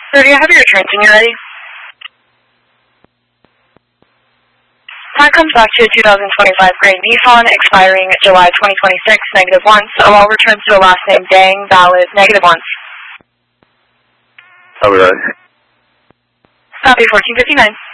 So do you have your returns when you're ready? That comes back to a 2025 Gray Nissan expiring July 2026, -1. So all returns to the last name Dang, valid, -1. I'll be ready. Copy 1459.